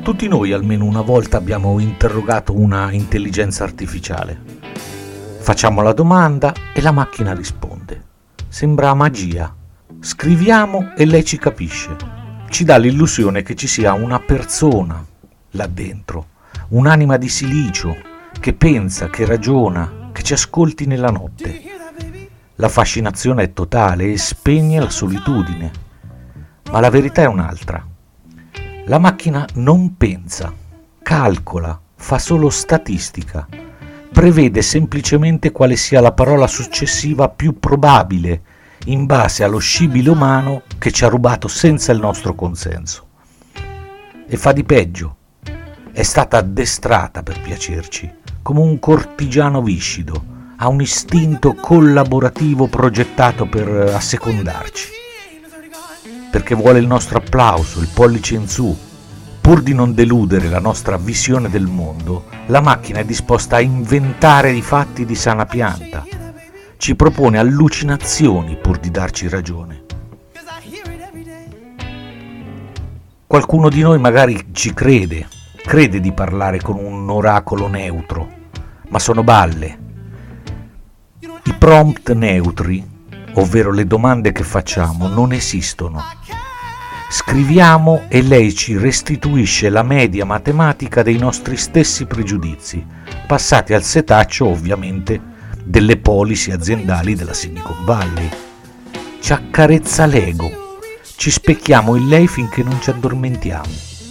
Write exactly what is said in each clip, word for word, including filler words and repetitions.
Tutti noi almeno una volta abbiamo interrogato una intelligenza artificiale. Facciamo la domanda e la macchina risponde. Sembra magia. Scriviamo e lei ci capisce. Ci dà l'illusione che ci sia una persona là dentro, un'anima di silicio che pensa, che ragiona, che ci ascolti nella notte. La fascinazione è totale e spegne la solitudine. Ma la verità è un'altra. La macchina non pensa, calcola, fa solo statistica, prevede semplicemente quale sia la parola successiva più probabile in base allo scibile umano che ci ha rubato senza il nostro consenso. E fa di peggio. È stata addestrata per piacerci, come un cortigiano viscido, ha un istinto collaborativo progettato per assecondarci. Perché vuole il nostro applauso, il pollice in su. Pur di non deludere la nostra visione del mondo, la macchina è disposta a inventare i fatti di sana pianta. Ci propone allucinazioni pur di darci ragione. Qualcuno di noi magari ci crede, crede di parlare con un oracolo neutro, ma sono balle. I prompt neutri, ovvero le domande che facciamo, non esistono. Scriviamo e lei ci restituisce la media matematica dei nostri stessi pregiudizi, passati al setaccio ovviamente delle policy aziendali della Silicon Valley. Ci accarezza l'ego, ci specchiamo in lei finché non ci addormentiamo.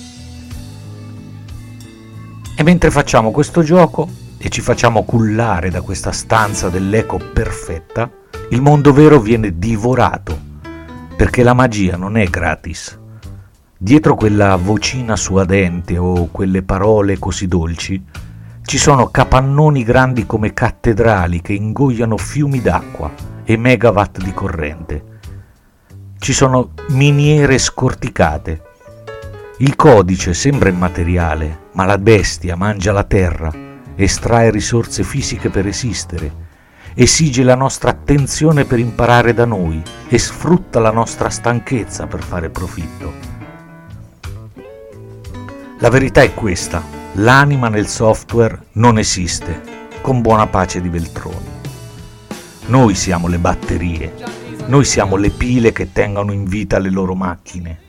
E mentre facciamo questo gioco e ci facciamo cullare da questa stanza dell'eco perfetta, il mondo vero viene divorato, perché la magia non è gratis. Dietro quella vocina suadente o quelle parole così dolci, ci sono capannoni grandi come cattedrali che ingoiano fiumi d'acqua e megawatt di corrente. Ci sono miniere scorticate. Il codice sembra immateriale, ma la bestia mangia la terra, estrae risorse fisiche per esistere, esige la nostra attenzione per imparare da noi e sfrutta la nostra stanchezza per fare profitto. La verità è questa: l'anima nel software non esiste, con buona pace di Veltroni. Noi siamo le batterie, noi siamo le pile che tengono in vita le loro macchine.